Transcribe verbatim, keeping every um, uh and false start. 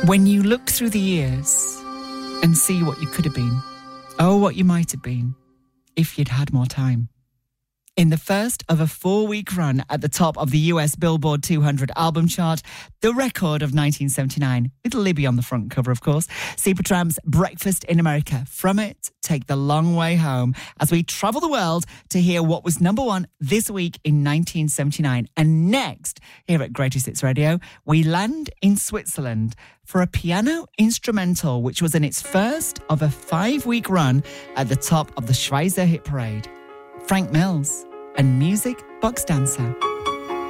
When you look through the years and see what you could have been, oh, what you might have been, if you'd had more time. In the first of a four-week run at the top of the U S Billboard two hundred album chart, the record of nineteen seventy-nine, with Libby on the front cover, of course, Supertramp's Breakfast in America. From it, take the long way home as we travel the world to hear what was number one this week in nineteen seventy-nine. And next, here at Greatest Hits Radio, we land in Switzerland for a piano instrumental, which was in its first of a five-week run at the top of the Schweizer Hit Parade. Frank Mills and Music Box Dancer.